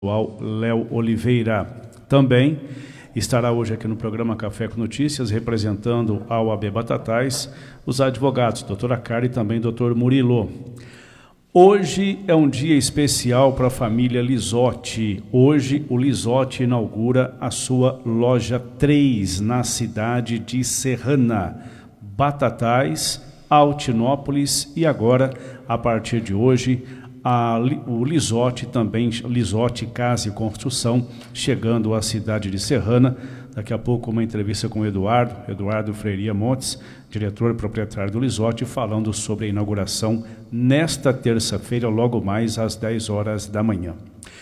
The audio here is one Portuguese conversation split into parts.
Léo Oliveira. Também estará hoje aqui no programa Café com Notícias, representando a OAB Batatais, os advogados, doutora Cara e também doutor Murilo. Hoje é um dia especial para a família Lisotti. Hoje o Lisotti inaugura a sua loja 3 na cidade de Serrana, Batatais, Altinópolis e agora, a partir de hoje, o Lisotti também, Lisotti Casa e Construção, chegando à cidade de Serrana. Daqui a pouco uma entrevista com o Eduardo Freiria Montes, diretor e proprietário do Lisotti, falando sobre a inauguração nesta terça-feira, logo mais às 10 horas da manhã.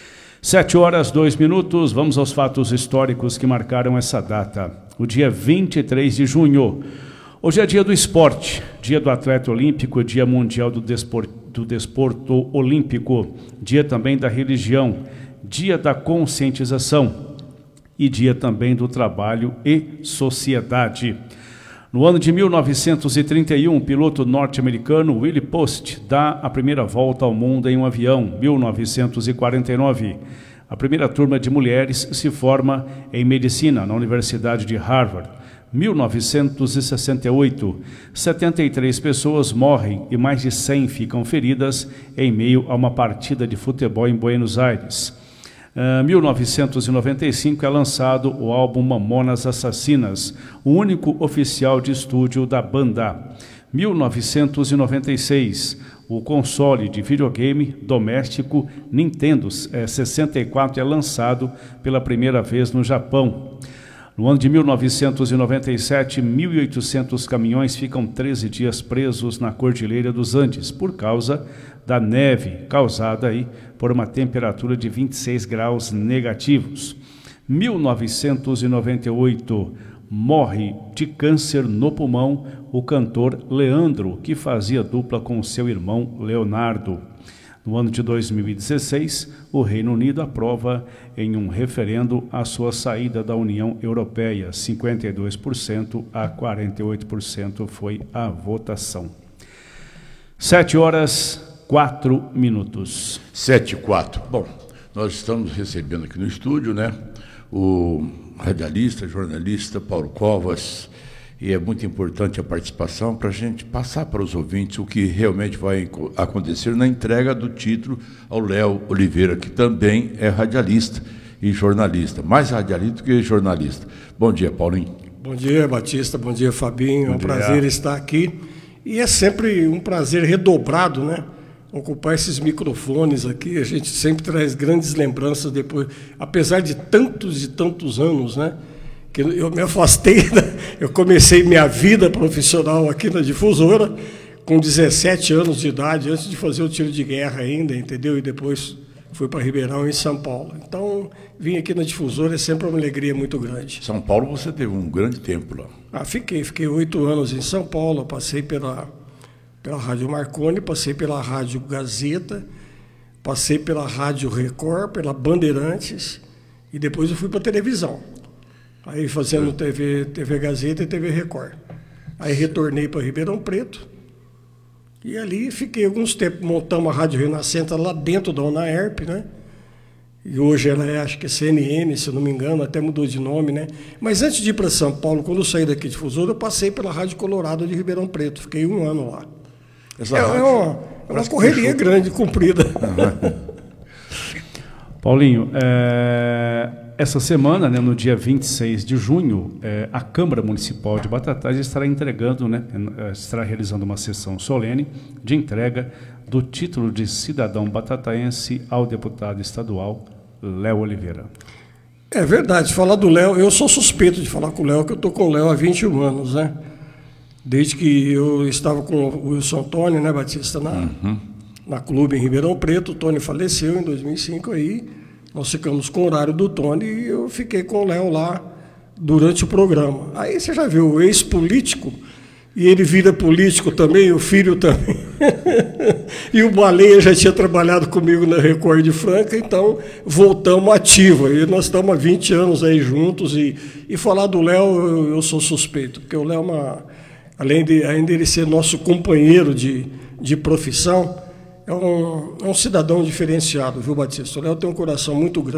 7h02, vamos aos fatos históricos que marcaram essa data. O dia 23 de junho. Hoje é dia do esporte, dia do atleta olímpico, dia mundial do desporto olímpico, dia também da religião, dia da conscientização e dia também do trabalho e sociedade. No ano de 1931, o piloto norte-americano Willie Post dá a primeira volta ao mundo em um avião. 1949, a primeira turma de mulheres se forma em medicina na Universidade de Harvard. 1968, 73 pessoas morrem e mais de 100 ficam feridas em meio a uma partida de futebol em Buenos Aires. 1995 é lançado o álbum Mamonas Assassinas, o único oficial de estúdio da banda. 1996, o console de videogame doméstico Nintendo 64 é lançado pela primeira vez no Japão. No ano de 1997, 1.800 caminhões ficam 13 dias presos na Cordilheira dos Andes por causa da neve causada aí por uma temperatura de 26 graus negativos. 1998, morre de câncer no pulmão o cantor Leandro, que fazia dupla com seu irmão Leonardo. No ano de 2016, o Reino Unido aprova em um referendo a sua saída da União Europeia. 52% a 48% foi a votação. 7h04. 7h04. Bom, nós estamos recebendo aqui no estúdio, né, o radialista, jornalista Paulo Covas, e é muito importante a participação para a gente passar para os ouvintes o que realmente vai acontecer na entrega do título ao Léo Oliveira, que também é radialista e jornalista, mais radialista que jornalista. Bom dia, Paulinho. Bom dia, Batista, bom dia, Fabinho, é um prazer estar aqui, e é sempre um prazer redobrado, né, ocupar esses microfones aqui. A gente sempre traz grandes lembranças depois, apesar de tantos anos, né, que eu me afastei, eu comecei minha vida profissional aqui na Difusora com 17 anos de idade, antes de fazer o tiro de guerra ainda, entendeu? E depois fui para Ribeirão, em São Paulo. Então, vim aqui na Difusora, é sempre uma alegria muito grande. São Paulo você teve um grande tempo lá. Fiquei 8 anos em São Paulo, passei pela Rádio Marconi, passei pela Rádio Gazeta, passei pela Rádio Record, pela Bandeirantes, e depois eu fui para a televisão. Aí fazendo TV Gazeta e TV Record. Aí retornei para Ribeirão Preto e ali fiquei alguns tempos. Montamos a Rádio Renascença lá dentro da UNAERP, né? E hoje ela é, acho que é CNN, se eu não me engano, até mudou de nome, né? Mas antes de ir para São Paulo, quando eu saí daqui de Difusora, eu passei pela Rádio Colorado de Ribeirão Preto. Fiquei 1 ano lá. É uma correria grande, comprida. Paulinho, essa semana, né, no dia 26 de junho, a Câmara Municipal de Batatais estará entregando, né, estará realizando uma sessão solene de entrega do título de cidadão batataense ao deputado estadual Léo Oliveira. É verdade, falar do Léo, eu sou suspeito de falar com o Léo, que eu estou com o Léo há 21 anos, né? Desde que eu estava com o Wilson Tony, né, Batista, na clube em Ribeirão Preto. O Tony faleceu em 2005 aí. Nós ficamos com o horário do Tony e eu fiquei com o Léo lá durante o programa. Aí você já viu, o ex-político, e ele vira político também, o filho também. E o Baleia já tinha trabalhado comigo na Record de Franca, então voltamos ativa. E nós estamos há 20 anos aí juntos. E falar do Léo, eu sou suspeito, porque o Léo, além de ele ser nosso companheiro de profissão, é um cidadão diferenciado, viu, Batista? O Léo tem um coração muito grande.